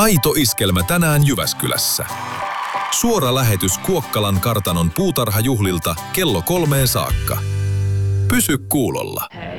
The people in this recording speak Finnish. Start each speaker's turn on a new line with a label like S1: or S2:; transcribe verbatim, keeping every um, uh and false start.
S1: Aito iskelmä tänään Jyväskylässä. Suora lähetys Kuokkalan kartanon puutarhajuhlilta kello kolmeen saakka. Pysy kuulolla.